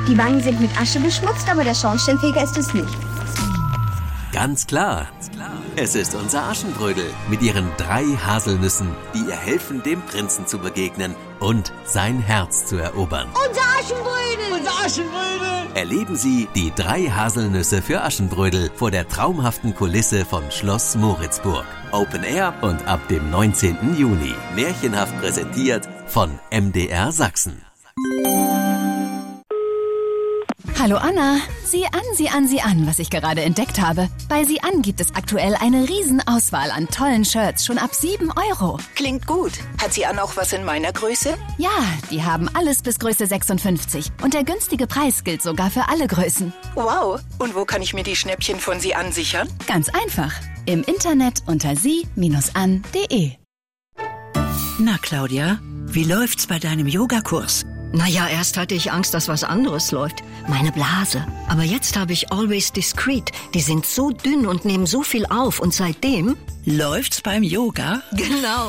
Die Wangen sind mit Asche beschmutzt, aber der Schornsteinfeger ist es nicht. Ganz klar. Es ist unser Aschenbrödel mit ihren 3 Haselnüssen, die ihr helfen, dem Prinzen zu begegnen und sein Herz zu erobern. Unser Aschenbrödel! Unser Aschenbrödel! Erleben Sie die 3 Haselnüsse für Aschenbrödel vor der traumhaften Kulisse von Schloss Moritzburg. Open Air und ab dem 19. Juni. Märchenhaft präsentiert von MDR Sachsen. Hallo Anna, sieh an, was ich gerade entdeckt habe. Bei Sieh an gibt es aktuell eine Riesenauswahl an tollen Shirts, schon ab 7 €. Klingt gut. Hat Sieh an auch was in meiner Größe? Ja, die haben alles bis Größe 56 und der günstige Preis gilt sogar für alle Größen. Wow, und wo kann ich mir die Schnäppchen von Sieh an sichern? Ganz einfach, im Internet unter sie-an.de. Na Claudia, wie läuft's bei deinem Yogakurs? Naja, erst hatte ich Angst, dass was anderes läuft. Meine Blase. Aber jetzt habe ich Always Discreet. Die sind so dünn und nehmen so viel auf. Und seitdem... Läuft's beim Yoga? Genau.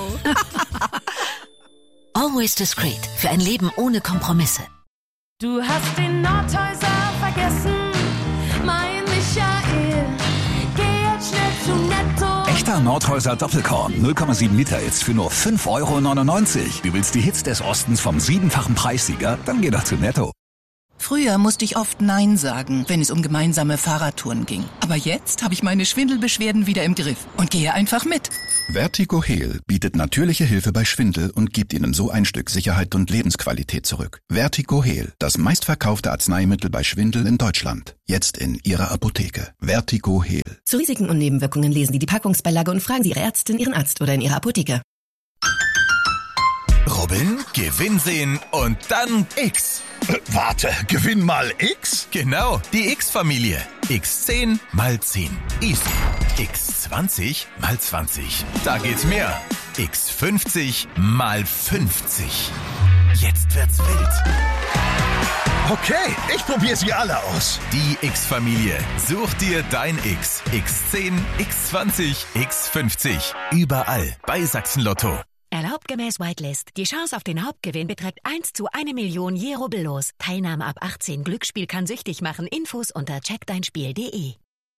Always Discreet. Für ein Leben ohne Kompromisse. Du hast den Nordhäuser vergessen, mein Michael. Geh jetzt schnell zu Netto. Echter Nordhäuser Doppelkorn, 0,7 Liter jetzt für nur 5,99 €. Du willst die Hits des Ostens vom 7-fachen Preissieger? Dann geh doch zu Netto. Früher musste ich oft Nein sagen, wenn es um gemeinsame Fahrradtouren ging. Aber jetzt habe ich meine Schwindelbeschwerden wieder im Griff und gehe einfach mit. Vertigo Heal bietet natürliche Hilfe bei Schwindel und gibt Ihnen so ein Stück Sicherheit und Lebensqualität zurück. Vertigo Heal, das meistverkaufte Arzneimittel bei Schwindel in Deutschland. Jetzt in Ihrer Apotheke. Vertigo Heal. Zu Risiken und Nebenwirkungen lesen Sie die Packungsbeilage und fragen Sie Ihre Ärztin, Ihren Arzt oder in Ihrer Apotheke. Robin, Gewinn sehen und dann X. Warte, Gewinn mal X? Genau, die X-Familie. X10 mal 10. Easy. X20 mal 20. Da geht's mehr. X50 mal 50. Jetzt wird's wild. Okay, ich probiere sie alle aus. Die X-Familie. Such dir dein X. X10, X20, X50. Überall bei Sachsen Lotto. Erlaubt gemäß Whitelist. Die Chance auf den Hauptgewinn beträgt 1 zu 1 Million je rubbellos. Teilnahme ab 18. Glücksspiel kann süchtig machen. Infos unter checkdeinspiel.de.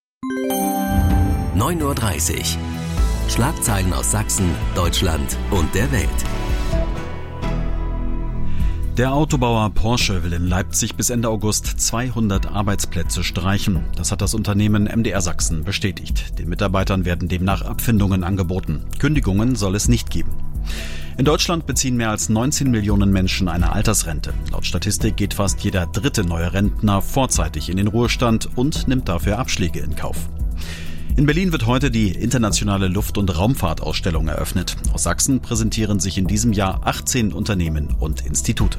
9:30 Uhr. Schlagzeilen aus Sachsen, Deutschland und der Welt. Der Autobauer Porsche will in Leipzig bis Ende August 200 Arbeitsplätze streichen. Das hat das Unternehmen MDR Sachsen bestätigt. Den Mitarbeitern werden demnach Abfindungen angeboten. Kündigungen soll es nicht geben. In Deutschland beziehen mehr als 19 Millionen Menschen eine Altersrente. Laut Statistik geht fast jeder dritte neue Rentner vorzeitig in den Ruhestand und nimmt dafür Abschläge in Kauf. In Berlin wird heute die internationale Luft- und Raumfahrtausstellung eröffnet. Aus Sachsen präsentieren sich in diesem Jahr 18 Unternehmen und Institute.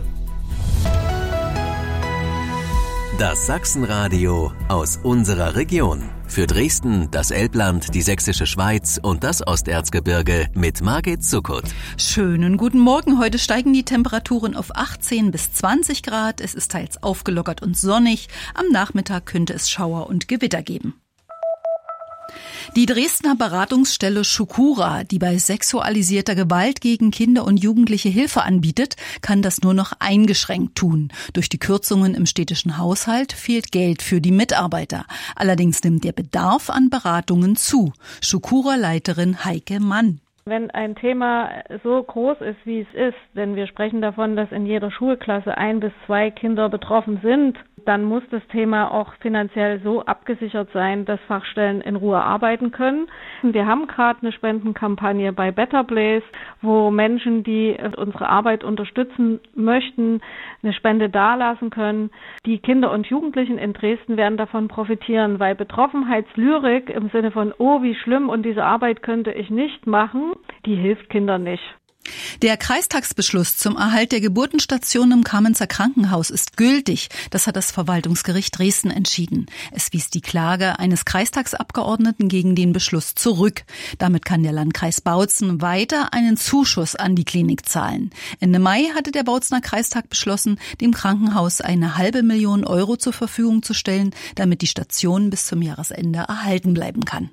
Das Sachsenradio aus unserer Region. Für Dresden, das Elbland, die Sächsische Schweiz und das Osterzgebirge mit Margit Zuckert. Schönen guten Morgen. Heute steigen die Temperaturen auf 18 bis 20 Grad. Es ist teils aufgelockert und sonnig. Am Nachmittag könnte es Schauer und Gewitter geben. Die Dresdner Beratungsstelle Shukura, die bei sexualisierter Gewalt gegen Kinder und Jugendliche Hilfe anbietet, kann das nur noch eingeschränkt tun. Durch die Kürzungen im städtischen Haushalt fehlt Geld für die Mitarbeiter. Allerdings nimmt der Bedarf an Beratungen zu. Shukura-Leiterin Heike Mann. Wenn ein Thema so groß ist, wie es ist, denn wir sprechen davon, dass in jeder Schulklasse 1 bis 2 Kinder betroffen sind, dann muss das Thema auch finanziell so abgesichert sein, dass Fachstellen in Ruhe arbeiten können. Wir haben gerade eine Spendenkampagne bei Better Place, wo Menschen, die unsere Arbeit unterstützen möchten, eine Spende dalassen können. Die Kinder und Jugendlichen in Dresden werden davon profitieren, weil Betroffenheitslyrik im Sinne von, oh, wie schlimm und diese Arbeit könnte ich nicht machen, die hilft Kindern nicht. Der Kreistagsbeschluss zum Erhalt der Geburtenstation im Kamenzer Krankenhaus ist gültig. Das hat das Verwaltungsgericht Dresden entschieden. Es wies die Klage eines Kreistagsabgeordneten gegen den Beschluss zurück. Damit kann der Landkreis Bautzen weiter einen Zuschuss an die Klinik zahlen. Ende Mai hatte der Bautzener Kreistag beschlossen, dem Krankenhaus eine $500.000 zur Verfügung zu stellen, damit die Station bis zum Jahresende erhalten bleiben kann.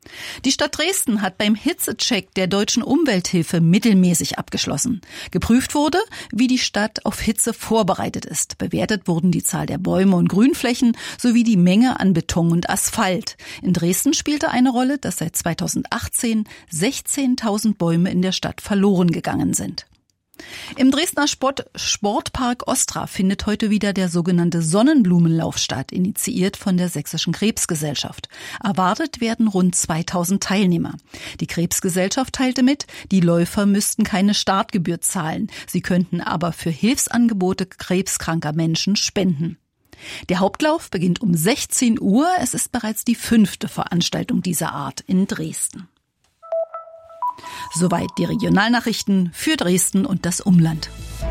Die Stadt Dresden hat beim Hitzecheck der Deutschen Umwelthilfe mittelmäßig abgeschlossen. Geprüft wurde, wie die Stadt auf Hitze vorbereitet ist. Bewertet wurden die Zahl der Bäume und Grünflächen sowie die Menge an Beton und Asphalt. In Dresden spielte eine Rolle, dass seit 2018 16.000 Bäume in der Stadt verloren gegangen sind. Im Dresdner Sportpark Ostra findet heute wieder der sogenannte Sonnenblumenlauf statt, initiiert von der Sächsischen Krebsgesellschaft. Erwartet werden rund 2000 Teilnehmer. Die Krebsgesellschaft teilte mit, die Läufer müssten keine Startgebühr zahlen. Sie könnten aber für Hilfsangebote krebskranker Menschen spenden. Der Hauptlauf beginnt um 16 Uhr. Es ist bereits die 5. Veranstaltung dieser Art in Dresden. Soweit die Regionalnachrichten für Dresden und das Umland.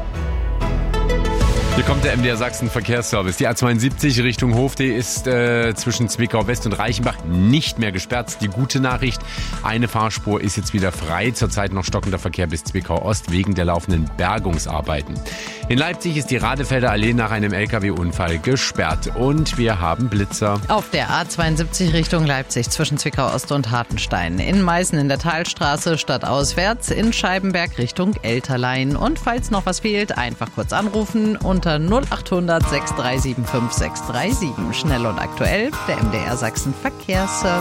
Hier kommt der MDR Sachsen Verkehrsservice. Die A72 Richtung Hofdee ist zwischen Zwickau West und Reichenbach nicht mehr gesperrt. Die gute Nachricht, eine Fahrspur ist jetzt wieder frei. Zurzeit noch stockender Verkehr bis Zwickau Ost wegen der laufenden Bergungsarbeiten. In Leipzig ist die Radefelder Allee nach einem LKW-Unfall gesperrt und wir haben Blitzer. Auf der A72 Richtung Leipzig zwischen Zwickau Ost und Hartenstein. In Meißen in der Talstraße stadtauswärts, in Scheibenberg Richtung Elterlein. Und falls noch was fehlt, einfach kurz anrufen unter 0800 6375 637. Schnell und aktuell, der MDR Sachsen Verkehrsservice.